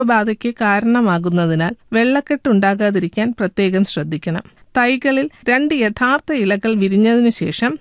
ബാധയ്ക്ക് കാരണമാകുന്നതിനാൽ വെള്ളക്കെട്ടുണ്ടാകാതിരിക്കാൻ പ്രത്യേകം ശ്രദ്ധിക്കണം. തൈകളിൽ 2 യഥാർത്ഥ ഇലകൾ വിരിഞ്ഞതിനു ശേഷം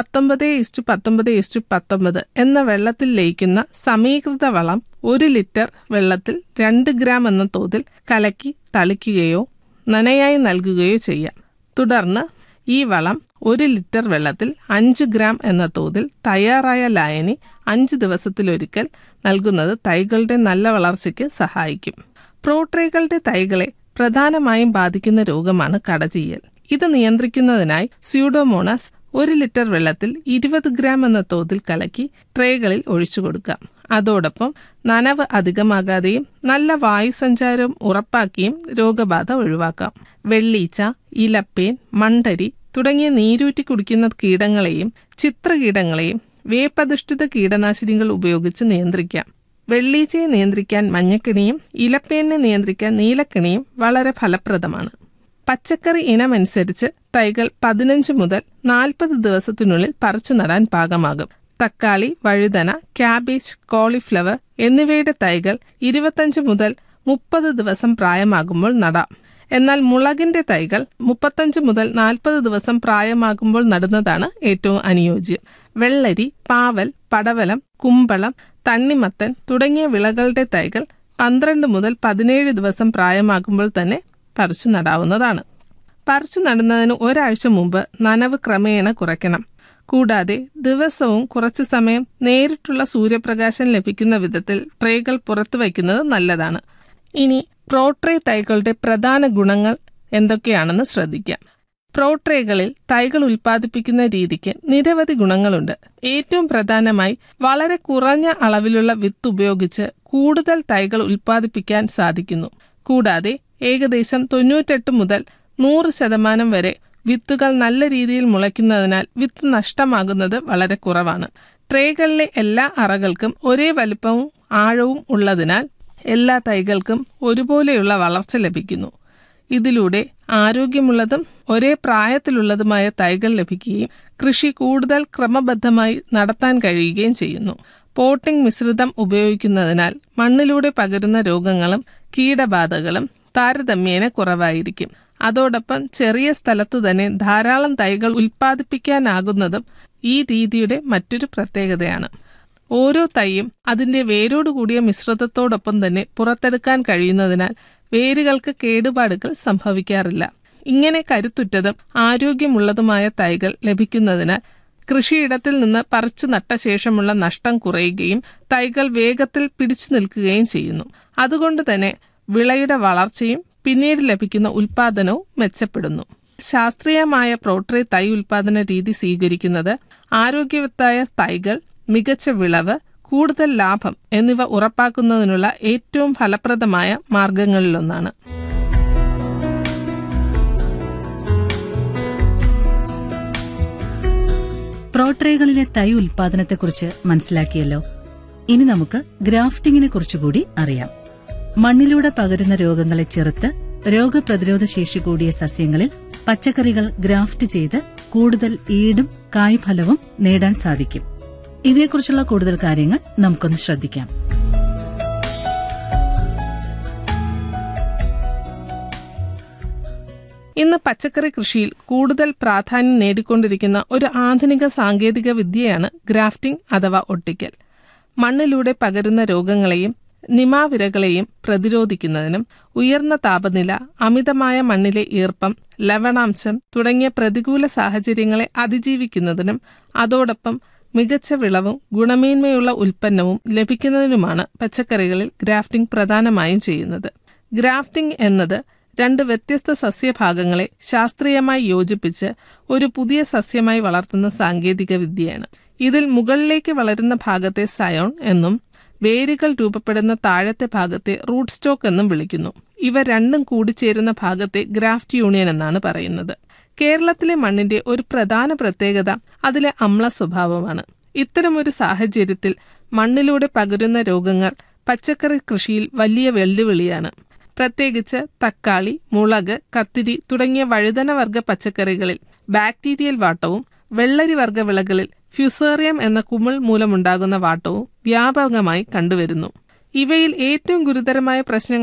19:19:19 എന്ന വെള്ളത്തിൽ ലയിക്കുന്ന സമീകൃത വളം 1 ലിറ്റർ വെള്ളത്തിൽ 2 ഗ്രാം എന്ന തോതിൽ കലക്കി തളിക്കുകയോ നനയായി നൽകുകയോ ചെയ്യാം. തുടർന്ന് ഈ വളം 1 ലിറ്റർ വെള്ളത്തിൽ 5 ഗ്രാം എന്ന തോതിൽ തയ്യാറായ ലായനി 5 ദിവസത്തിലൊരിക്കൽ നൽകുന്നത് തൈകളുടെ നല്ല വളർച്ചയ്ക്ക് സഹായിക്കും. പ്രോട്രേകളുടെ തൈകളെ പ്രധാനമായും ബാധിക്കുന്ന രോഗമാണ് കടചീയൽ. ഇത് നിയന്ത്രിക്കുന്നതിനായി സ്യൂഡോമോണാസ് 1 ലിറ്റർ വെള്ളത്തിൽ 20 ഗ്രാം എന്ന തോതിൽ കലക്കി ട്രേകളിൽ ഒഴിച്ചു കൊടുക്കാം. അതോടൊപ്പം നനവ് അധികമാകാതെയും നല്ല വായുസഞ്ചാരവും ഉറപ്പാക്കിയും രോഗബാധ ഒഴിവാക്കാം. വെള്ളീച്ച, ഇലപ്പേൻ, മണ്ടരി തുടങ്ങിയ നീരൂറ്റി കുടിക്കുന്ന കീടങ്ങളെയും ചിത്രകീടങ്ങളെയും വേപ്പധിഷ്ഠിത കീടനാശിനികൾ ഉപയോഗിച്ച് നിയന്ത്രിക്കാം. വെള്ളീച്ചയെ നിയന്ത്രിക്കാൻ മഞ്ഞക്കിണിയും ഇലപ്പേനെ നിയന്ത്രിക്കാൻ നീലക്കിണിയും വളരെ ഫലപ്രദമാണ്. പച്ചക്കറി ഇനമനുസരിച്ച് തൈകൾ 15 മുതൽ 40 ദിവസത്തിനുള്ളിൽ പറിച്ചു നടാൻ പാകമാകും. തക്കാളി, വഴുതന, ക്യാബേജ്, കോളിഫ്ലവർ എന്നിവയുടെ തൈകൾ 25 മുതൽ 30 ദിവസം പ്രായമാകുമ്പോൾ നടാം. എന്നാൽ മുളകിന്റെ തൈകൾ 35 മുതൽ 40 ദിവസം പ്രായമാകുമ്പോൾ നടുന്നതാണ് ഏറ്റവും അനുയോജ്യം. വെള്ളരി, പാവൽ, പടവലം, കുമ്പളം, തണ്ണിമത്തൻ തുടങ്ങിയ വിളകളുടെ തൈകൾ 12 മുതൽ 17 ദിവസം പ്രായമാകുമ്പോൾ തന്നെ പറിച്ചു നടാവുന്നതാണ്. പറിച്ചു നടുന്നതിന് ഒരാഴ്ച മുമ്പ് നനവ് ക്രമേണ കുറയ്ക്കണം. കൂടാതെ ദിവസവും കുറച്ചു സമയം നേരിട്ടുള്ള സൂര്യപ്രകാശം ലഭിക്കുന്ന വിധത്തിൽ ട്രേകൾ പുറത്തു വയ്ക്കുന്നത് നല്ലതാണ്. ഇനി പ്രോട്രേ തൈകളുടെ പ്രധാന ഗുണങ്ങൾ എന്തൊക്കെയാണെന്ന് ശ്രദ്ധിക്കാം. പ്രോട്രേകളിൽ തൈകൾ ഉൽപ്പാദിപ്പിക്കുന്ന രീതിക്ക് നിരവധി ഗുണങ്ങളുണ്ട്. ഏറ്റവും പ്രധാനമായി വളരെ കുറഞ്ഞ അളവിലുള്ള വിത്ത് ഉപയോഗിച്ച് കൂടുതൽ തൈകൾ ഉൽപ്പാദിപ്പിക്കാൻ സാധിക്കുന്നു. കൂടാതെ ഏകദേശം 98 മുതൽ 100% വരെ വിത്തുകൾ നല്ല രീതിയിൽ മുളയ്ക്കുന്നതിനാൽ വിത്ത് നഷ്ടമാകുന്നത് വളരെ കുറവാണ്. ട്രേകളിലെ എല്ലാ അറകൾക്കും ഒരേ വലുപ്പവും ആഴവും ഉള്ളതിനാൽ എല്ലാ തൈകൾക്കും ഒരുപോലെയുള്ള വളർച്ച ലഭിക്കുന്നു. ഇതിലൂടെ ആരോഗ്യമുള്ളതും ഒരേ പ്രായത്തിലുള്ളതുമായ തൈകൾ ലഭിക്കുകയും കൃഷി കൂടുതൽ ക്രമബദ്ധമായി നടത്താൻ കഴിയുകയും ചെയ്യുന്നു. പോട്ടിംഗ് മിശ്രിതം ഉപയോഗിക്കുന്നതിനാൽ മണ്ണിലൂടെ പകരുന്ന രോഗങ്ങളും കീടബാധകളും താരതമ്യേന കുറവായിരിക്കും. അതോടൊപ്പം ചെറിയ സ്ഥലത്ത് തന്നെ ധാരാളം തൈകൾ ഉൽപ്പാദിപ്പിക്കാനാകുന്നതും ഈ രീതിയുടെ മറ്റൊരു പ്രത്യേകതയാണ്. ഓരോ തൈയും അതിന്റെ വേരോടുകൂടിയ മിശ്രിതത്തോടൊപ്പം തന്നെ പുറത്തെടുക്കാൻ കഴിയുന്നതിനാൽ വേരുകൾക്ക് കേടുപാടുകൾ സംഭവിക്കാറില്ല. ഇങ്ങനെ കരുത്തുറ്റതും ആരോഗ്യമുള്ളതുമായ തൈകൾ ലഭിക്കുന്നതിനാൽ കൃഷിയിടത്തിൽ നിന്ന് പറിച്ചു നട്ട ശേഷമുള്ള നഷ്ടം കുറയുകയും തൈകൾ വേഗത്തിൽ പിടിച്ചു നിൽക്കുകയും ചെയ്യുന്നു. അതുകൊണ്ട് തന്നെ വിളയുടെ വളർച്ചയും പിന്നീട് ലഭിക്കുന്ന ഉൽപാദനവും മെച്ചപ്പെടുന്നു. ശാസ്ത്രീയമായ പ്രോട്രേ തൈ ഉൽപാദന രീതി സ്വീകരിക്കുന്നത് ആരോഗ്യവത്തായ തൈകൾ, മികച്ച വിളവ്, കൂടുതൽ ലാഭം എന്നിവ ഉറപ്പാക്കുന്നതിനുള്ള ഏറ്റവും ഫലപ്രദമായ മാർഗങ്ങളിലൊന്നാണ്. പ്രോട്രേകളിലെ തൈ ഉൽപാദനത്തെക്കുറിച്ച് മനസ്സിലാക്കിയല്ലോ. ഇനി നമുക്ക് ഗ്രാഫ്റ്റിംഗിനെ കുറിച്ചുകൂടി അറിയാം. മണ്ണിലൂടെ പകരുന്ന രോഗങ്ങളെ ചെറുത്ത് രോഗപ്രതിരോധ ശേഷി കൂടിയ സസ്യങ്ങളിൽ പച്ചക്കറികൾ ഗ്രാഫ്റ്റ് ചെയ്ത് കൂടുതൽ ഈടും കായ്ഫലവും നേടാൻ സാധിക്കും. ഇതേക്കുറിച്ചുള്ള കൂടുതൽ കാര്യങ്ങൾ നമുക്കൊന്ന് ശ്രദ്ധിക്കാം. ഇന്ന് പച്ചക്കറി കൃഷിയിൽ കൂടുതൽ പ്രാധാന്യം നേടിക്കൊണ്ടിരിക്കുന്ന ഒരു ആധുനിക സാങ്കേതിക വിദ്യയാണ് ഗ്രാഫ്റ്റിംഗ് അഥവാ ഒട്ടിക്കൽ. മണ്ണിലൂടെ പകരുന്ന രോഗങ്ങളെയും നിമാവിരകളെയും പ്രതിരോധിക്കുന്നതിനും ഉയർന്ന താപനില, അമിതമായ മണ്ണിലെ ഈർപ്പം, ലവണാംശം തുടങ്ങിയ പ്രതികൂല സാഹചര്യങ്ങളെ അതിജീവിക്കുന്നതിനും അതോടൊപ്പം മികച്ച വിളവും ഗുണമേന്മയുള്ള ഉൽപ്പന്നവും ലഭിക്കുന്നതിനുമാണ് പച്ചക്കറികളിൽ ഗ്രാഫ്റ്റിംഗ് പ്രധാനമായും ചെയ്യുന്നത്. ഗ്രാഫ്റ്റിംഗ് എന്നത് 2 വ്യത്യസ്ത സസ്യഭാഗങ്ങളെ ശാസ്ത്രീയമായി യോജിപ്പിച്ച് ഒരു പുതിയ സസ്യമായി വളർത്തുന്ന സാങ്കേതിക വിദ്യയാണ്. ഇതിൽ മുകളിലേക്ക് വളരുന്ന ഭാഗത്തെ സയോൺ എന്നും വേരുകൾ രൂപപ്പെടുന്ന താഴത്തെ ഭാഗത്തെ റൂട്ട് സ്റ്റോക്ക് എന്നും വിളിക്കുന്നു. ഇവ രണ്ടും കൂടിച്ചേരുന്ന ഭാഗത്തെ ഗ്രാഫ്റ്റ് യൂണിയൻ എന്നാണ് പറയുന്നത്. കേരളത്തിലെ മണ്ണിന്റെ ഒരു പ്രധാന പ്രത്യേകത അതിലെ അമ്ല സ്വഭാവമാണ്. ഇത്തരമൊരു സാഹചര്യത്തിൽ മണ്ണിലൂടെ പകരുന്ന രോഗങ്ങൾ പച്ചക്കറി കൃഷിയിൽ വലിയ വെല്ലുവിളിയാണ്. പ്രത്യേകിച്ച് തക്കാളി, മുളക്, കത്തിരി തുടങ്ങിയ വഴുതന വർഗ പച്ചക്കറികളിൽ ബാക്ടീരിയൽ വാട്ടവും വെള്ളരി വർഗ വിളകളിൽ ഫ്യൂസേറിയം എന്ന കുമിൾ മൂലമുണ്ടാകുന്ന വാട്ടവും വ്യാപകമായി കണ്ടുവരുന്നു. ഇവയിൽ ഏറ്റവും ഗുരുതരമായ പ്രശ്നങ്ങൾ